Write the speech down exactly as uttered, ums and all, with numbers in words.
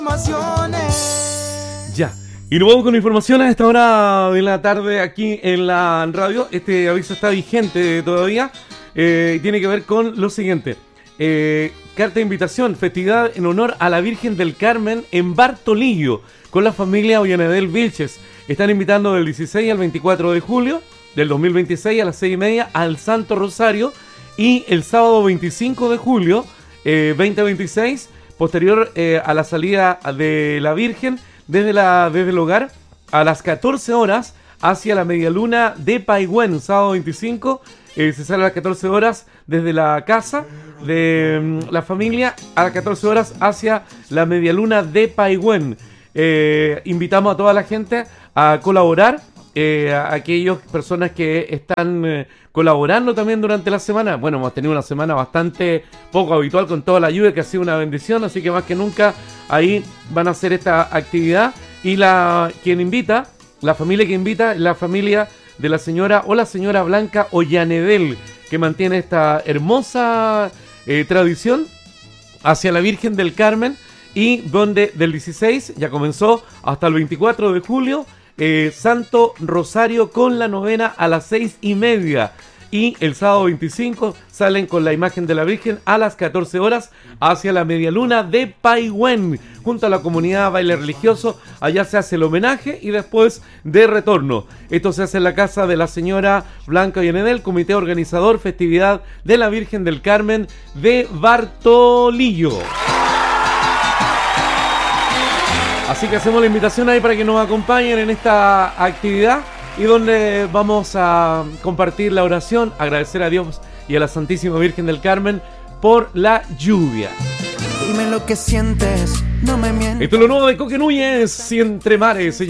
Ya. Y nos vamos con información a esta hora de la tarde aquí en la radio. Este aviso está vigente todavía. Eh, tiene que ver con lo siguiente. Eh, carta de invitación, festividad en honor a la Virgen del Carmen en Bartolillo, con la familia Ollanedel Vilches. Están invitando del dieciséis al veinticuatro de julio del dos mil veintiséis a las seis y media al Santo Rosario. Y el sábado veinticinco de julio eh, veinte veintiséis, posterior eh, a la salida de la Virgen desde, la, desde el hogar a las catorce horas hacia la Medialuna de Paigüén. Sábado veinticinco eh, se sale a las catorce horas desde la casa de um, la familia a las catorce horas hacia la Medialuna de Paigüén. Eh, invitamos a toda la gente a colaborar. Eh, a aquellas personas que están eh, colaborando también durante la semana. Bueno, hemos tenido una semana bastante poco habitual con toda la lluvia, que ha sido una bendición, así que más que nunca ahí van a hacer esta actividad. Y la quien invita, la familia que invita, la familia de la señora o la señora Blanca Ollanedel, que mantiene esta hermosa eh, tradición hacia la Virgen del Carmen, y donde del dieciséis ya comenzó hasta el veinticuatro de julio Eh, Santo Rosario con la novena a las seis y media, y el sábado veinticinco salen con la imagen de la Virgen a las catorce horas hacia la Medialuna de Paigüén junto a la comunidad baile religioso. Allá se hace el homenaje y después de retorno. Esto se hace en la casa de la señora Blanca Ollanedel, comité organizador, festividad de la Virgen del Carmen de Bartolillo. Así que hacemos la invitación ahí para que nos acompañen en esta actividad, y donde vamos a compartir la oración, agradecer a Dios y a la Santísima Virgen del Carmen por la lluvia. Dime lo que sientes, no me mientas. Esto es lo nuevo de Coque Núñez y Entre Mares.